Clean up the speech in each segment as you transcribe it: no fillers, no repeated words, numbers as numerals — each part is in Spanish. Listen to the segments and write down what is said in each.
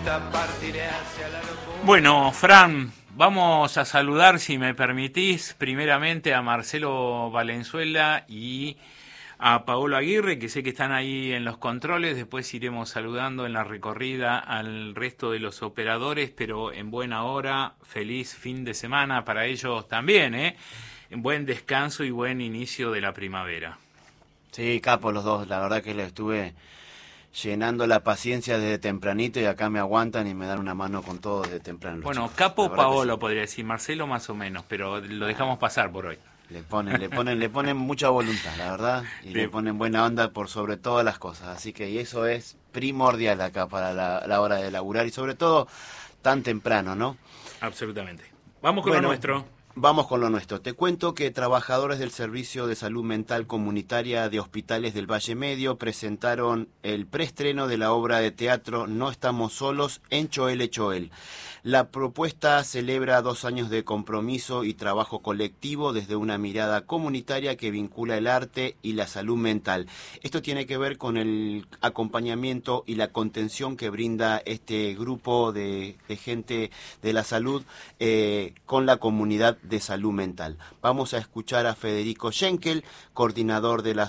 Bueno, Fran, vamos a saludar, si me permitís, primeramente a Marcelo Valenzuela y a Paolo Aguirre, que sé que están ahí en los controles. Después iremos saludando en la recorrida al resto de los operadores, pero en buena hora. Feliz fin de semana para ellos también, en buen descanso y buen inicio de la primavera. Sí, capo los dos, la verdad que les estuve llenando la paciencia desde tempranito y acá me aguantan y me dan una mano con todo desde temprano. Bueno, chicos. Capo Paolo Sí. podría decir, Marcelo más o menos, pero lo dejamos pasar por hoy. Le ponen mucha voluntad, la verdad, y le ponen buena onda por sobre todas las cosas, así que y eso es primordial acá para la hora de laburar y sobre todo tan temprano, ¿no? Absolutamente. Vamos con lo nuestro. Vamos con lo nuestro. Te cuento que trabajadores del Servicio de Salud Mental Comunitaria de Hospitales del Valle Medio presentaron el preestreno de la obra de teatro No Estamos Solos en Choel Choel. La propuesta celebra 2 años de compromiso y trabajo colectivo desde una mirada comunitaria que vincula el arte y la salud mental. Esto tiene que ver con el acompañamiento y la contención que brinda este grupo de gente de la salud con la comunidad de salud mental. Vamos a escuchar a Federico Schenkel, coordinador de la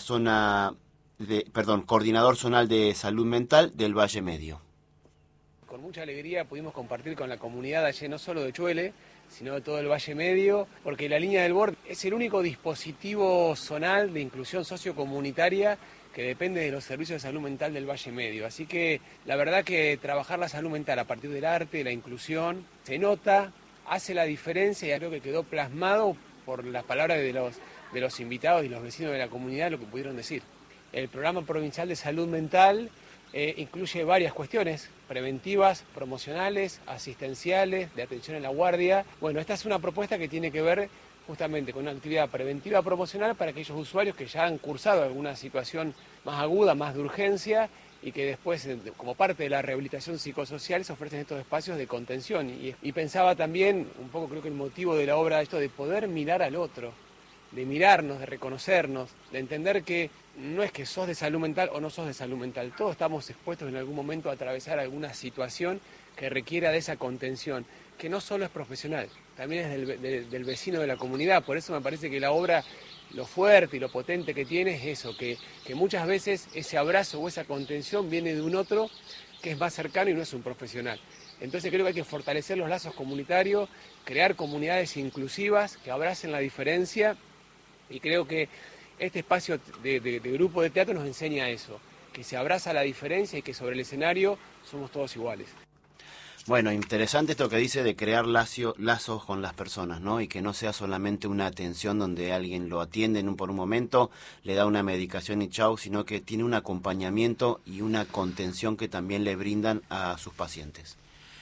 coordinador zonal de salud mental del Valle Medio. Con mucha alegría pudimos compartir con la comunidad allí, no solo de Chuele, sino de todo el Valle Medio, porque la línea del BORD es el único dispositivo zonal de inclusión sociocomunitaria que depende de los servicios de salud mental del Valle Medio. Así que la verdad que trabajar la salud mental a partir del arte, de la inclusión, se nota, hace la diferencia y creo que quedó plasmado por las palabras de los invitados y los vecinos de la comunidad lo que pudieron decir. El Programa Provincial de Salud Mental incluye varias cuestiones preventivas, promocionales, asistenciales, de atención en la guardia. Bueno, esta es una propuesta que tiene que ver justamente con una actividad preventiva promocional para aquellos usuarios que ya han cursado alguna situación más aguda, más de urgencia, y que después, como parte de la rehabilitación psicosocial, se ofrecen estos espacios de contención. Y pensaba también, un poco creo que el motivo de la obra, esto de poder mirar al otro, de mirarnos, de reconocernos, de entender que no es que sos de salud mental o no sos de salud mental, todos estamos expuestos en algún momento a atravesar alguna situación que requiera de esa contención, que no solo es profesional, también es del vecino de la comunidad. Por eso me parece que la obra, lo fuerte y lo potente que tiene es eso, que muchas veces ese abrazo o esa contención viene de un otro que es más cercano y no es un profesional. Entonces creo que hay que fortalecer los lazos comunitarios, crear comunidades inclusivas que abracen la diferencia, y creo que este espacio de grupo de teatro nos enseña eso, que se abraza la diferencia y que sobre el escenario somos todos iguales. Bueno, interesante esto que dice de crear lazos con las personas, ¿no? Y que no sea solamente una atención donde alguien lo atiende por un momento, le da una medicación y chau, sino que tiene un acompañamiento y una contención que también le brindan a sus pacientes.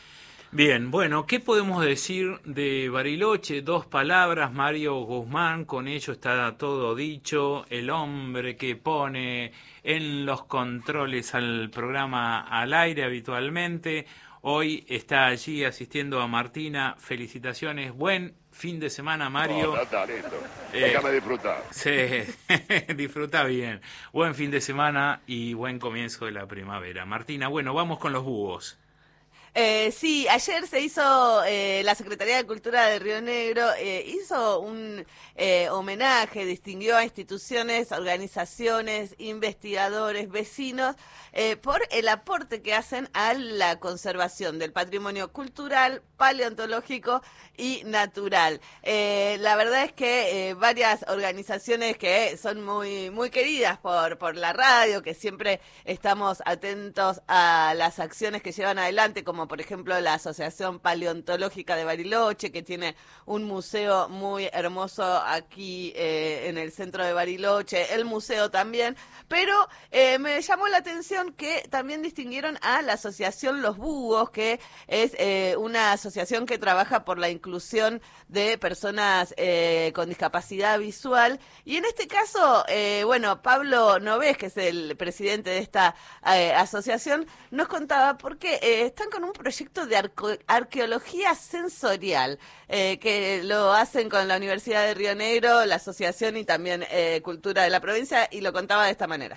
Bien, bueno, ¿qué podemos decir de Bariloche? 2 palabras, Mario Guzmán, con ello está todo dicho. El hombre que pone en los controles al programa al aire habitualmente, hoy está allí asistiendo a Martina. Felicitaciones, buen fin de semana, Mario. Déjame disfrutar. Sí, disfruta bien. Buen fin de semana y buen comienzo de la primavera. Martina, bueno, vamos con los búhos. Sí, ayer se hizo, la Secretaría de Cultura de Río Negro hizo un homenaje, distinguió a instituciones, organizaciones, investigadores, vecinos, por el aporte que hacen a la conservación del patrimonio cultural, paleontológico y natural. La verdad es que varias organizaciones que son muy, muy queridas por la radio, que siempre estamos atentos a las acciones que llevan adelante, como por ejemplo la Asociación Paleontológica de Bariloche, que tiene un museo muy hermoso aquí en el centro de Bariloche, el museo también, pero me llamó la atención que también distinguieron a la Asociación Los Búhos, que es una asociación que trabaja por la inclusión de personas con discapacidad visual, y en este caso, bueno, Pablo Novés, que es el presidente de esta asociación, nos contaba porque están con un proyecto de arqueología sensorial, que lo hacen con la Universidad de Río Negro, la asociación y también Cultura de la provincia, y lo contaba de esta manera.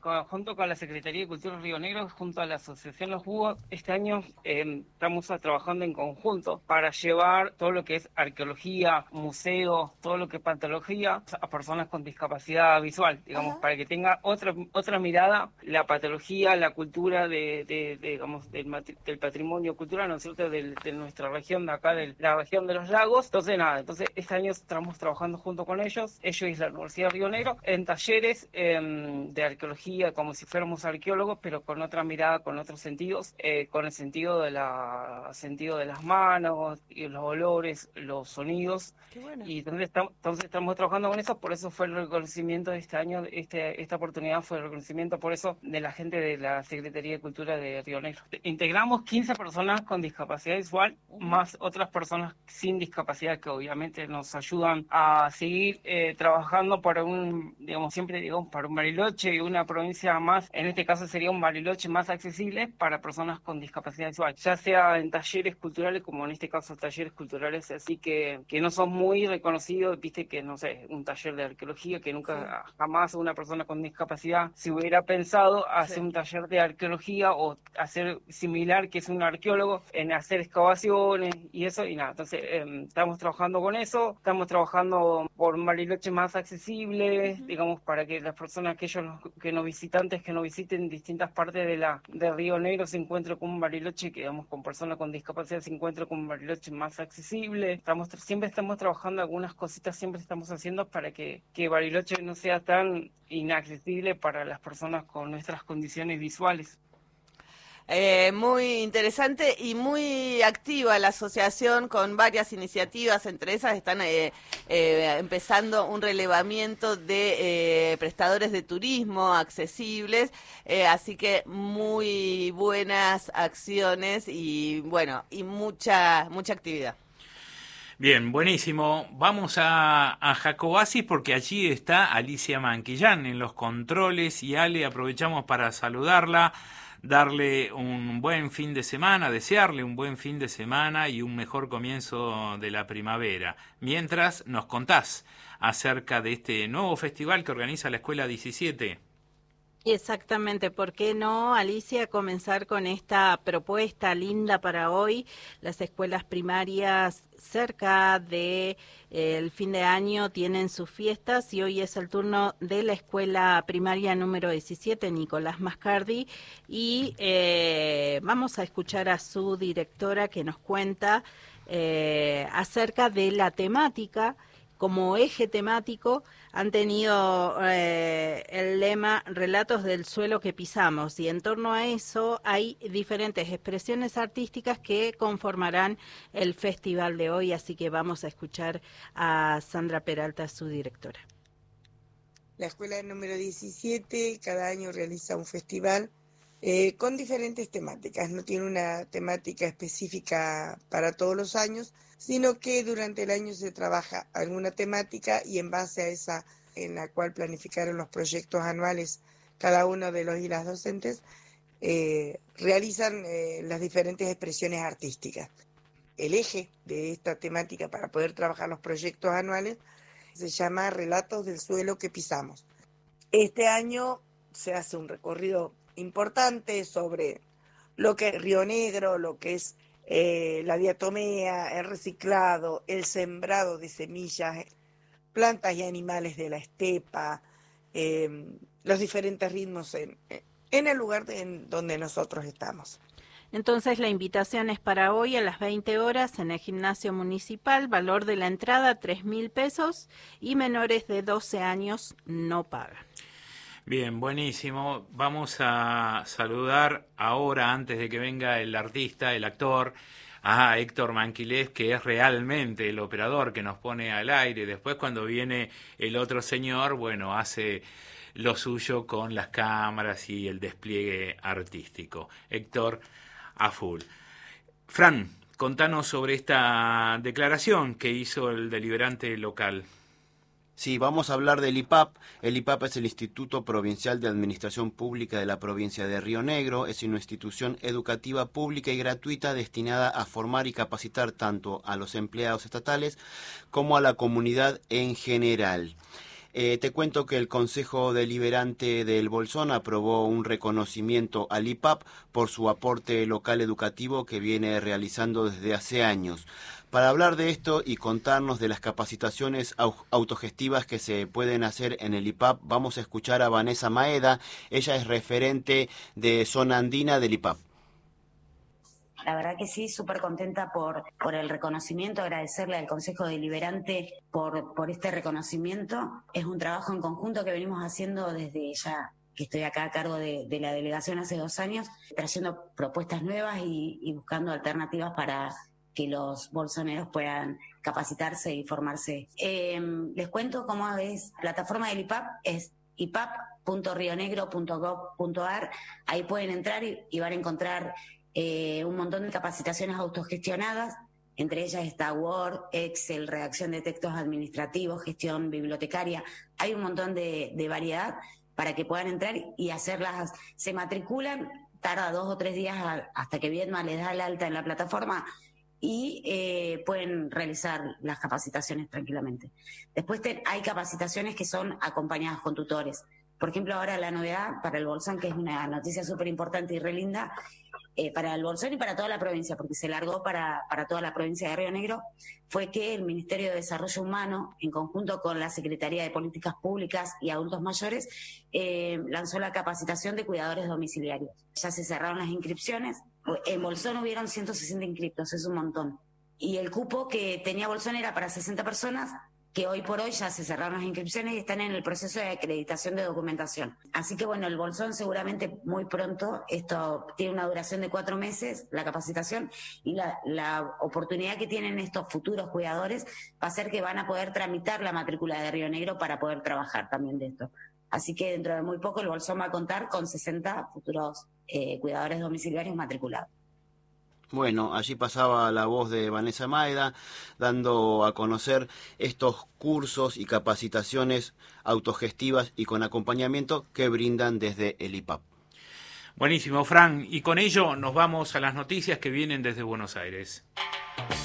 junto con la Secretaría de Cultura de Río Negro, junto a la Asociación Los Búhos, este año estamos trabajando en conjunto para llevar todo lo que es arqueología, museos, todo lo que es patología a personas con discapacidad visual, digamos, para que tenga otra mirada, la patología, la cultura digamos, del patrimonio cultural, ¿no es cierto?, de nuestra región de acá, de la región de los lagos. Entonces este año estamos trabajando junto con ellos y la Universidad de Río Negro, en talleres de arqueología, como si fuéramos arqueólogos, pero con otra mirada, con otros sentidos, con el sentido de las manos, y los olores, los sonidos. Qué bueno. Y entonces estamos trabajando con eso, por eso fue el reconocimiento de este año, esta oportunidad fue el reconocimiento, por eso, de la gente de la Secretaría de Cultura de Río Negro. Integramos 15 personas con discapacidad visual, más otras personas sin discapacidad que obviamente nos ayudan a seguir trabajando para para un Bariloche y una provincia más, en este caso sería un Bariloche más accesible para personas con discapacidad visual, ya sea en talleres culturales, como en este caso talleres culturales, así que no son muy reconocidos, viste que, no sé, un taller de arqueología, que nunca jamás una persona con discapacidad se hubiera pensado hacer un taller de arqueología o hacer similar, que es un arqueólogo, en hacer excavaciones y eso, y nada, entonces estamos trabajando con eso, estamos trabajando por un Bariloche más accesible, digamos, para que las personas, visitantes que nos visiten distintas partes de Río Negro se encuentren con un Bariloche, que, digamos, con personas con discapacidad se encuentren con un Bariloche más accesible. Siempre estamos trabajando algunas cositas, siempre estamos haciendo para que Bariloche no sea tan inaccesible para las personas con nuestras condiciones visuales. Muy interesante y muy activa la asociación, con varias iniciativas. Entre esas están empezando un relevamiento de prestadores de turismo accesibles, así que muy buenas acciones y bueno, y mucha actividad. Bien, buenísimo. Vamos a Jacobasi, porque allí está Alicia Manquillán en los controles. Y Ale, aprovechamos para saludarla, darle un buen fin de semana, desearle un buen fin de semana y un mejor comienzo de la primavera. Mientras nos contás acerca de este nuevo festival que organiza la Escuela 17. Exactamente, ¿por qué no, Alicia, comenzar con esta propuesta linda para hoy? Las escuelas primarias cerca de el fin de año tienen sus fiestas y hoy es el turno de la escuela primaria número 17, Nicolás Mascardi, y vamos a escuchar a su directora que nos cuenta acerca de la temática. Como eje temático han tenido el lema Relatos del suelo que pisamos, y en torno a eso hay diferentes expresiones artísticas que conformarán el festival de hoy, así que vamos a escuchar a Sandra Peralta, su directora. La escuela número 17 cada año realiza un festival con diferentes temáticas, no tiene una temática específica para todos los años, sino que durante el año se trabaja alguna temática y en base a esa en la cual planificaron los proyectos anuales cada uno de los y las docentes, realizan las diferentes expresiones artísticas. El eje de esta temática para poder trabajar los proyectos anuales se llama Relatos del suelo que pisamos. Este año se hace un recorrido importante sobre lo que es Río Negro, lo que es la diatomea, el reciclado, el sembrado de semillas, plantas y animales de la estepa, los diferentes ritmos en el lugar donde nosotros estamos. Entonces la invitación es para hoy a las 20 horas en el gimnasio municipal, valor de la entrada 3.000 pesos y menores de 12 años no pagan. Bien, buenísimo. Vamos a saludar ahora, antes de que venga el artista, el actor, a Héctor Manquilés, que es realmente el operador que nos pone al aire. Después, cuando viene el otro señor, bueno, hace lo suyo con las cámaras y el despliegue artístico. Héctor, a full. Fran, contanos sobre esta declaración que hizo el deliberante local. Sí, vamos a hablar del IPAP. El IPAP es el Instituto Provincial de Administración Pública de la provincia de Río Negro. Es una institución educativa pública y gratuita destinada a formar y capacitar tanto a los empleados estatales como a la comunidad en general. Te cuento que el Consejo Deliberante del Bolsón aprobó un reconocimiento al IPAP por su aporte local educativo que viene realizando desde hace años. Para hablar de esto y contarnos de las capacitaciones autogestivas que se pueden hacer en el IPAP, vamos a escuchar a Vanessa Maeda. Ella es referente de Zona Andina del IPAP. La verdad que sí, súper contenta por el reconocimiento, agradecerle al Consejo Deliberante por este reconocimiento. Es un trabajo en conjunto que venimos haciendo desde ya que estoy acá a cargo de la delegación hace 2 años, trayendo propuestas nuevas y buscando alternativas para que los bolsoneros puedan capacitarse y formarse. Les cuento cómo es la plataforma del IPAP, es ipap.rionegro.gov.ar. Ahí pueden entrar y van a encontrar un montón de capacitaciones autogestionadas, entre ellas está Word, Excel, redacción de textos administrativos, gestión bibliotecaria. Hay un montón de variedad para que puedan entrar y hacerlas. Se matriculan, tarda 2 o 3 días hasta que Viedma les da el alta en la plataforma y pueden realizar las capacitaciones tranquilamente. Después hay capacitaciones que son acompañadas con tutores. Por ejemplo, ahora la novedad para el Bolsón, que es una noticia súper importante y re linda, para el Bolsón y para toda la provincia, porque se largó para toda la provincia de Río Negro, fue que el Ministerio de Desarrollo Humano, en conjunto con la Secretaría de Políticas Públicas y Adultos Mayores, lanzó la capacitación de cuidadores domiciliarios. Ya se cerraron las inscripciones. En Bolsón hubieron 160 inscriptos, es un montón. Y el cupo que tenía Bolsón era para 60 personas, que hoy por hoy ya se cerraron las inscripciones y están en el proceso de acreditación de documentación. Así que bueno, el Bolsón seguramente muy pronto, esto tiene una duración de 4 meses, la capacitación, y la oportunidad que tienen estos futuros cuidadores va a ser que van a poder tramitar la matrícula de Río Negro para poder trabajar también de esto. Así que dentro de muy poco el Bolsón va a contar con 60 futuros cuidadores domiciliarios matriculados. Bueno, allí pasaba la voz de Vanessa Maeda, dando a conocer estos cursos y capacitaciones autogestivas y con acompañamiento que brindan desde el IPAP. Buenísimo, Fran. Y con ello nos vamos a las noticias que vienen desde Buenos Aires.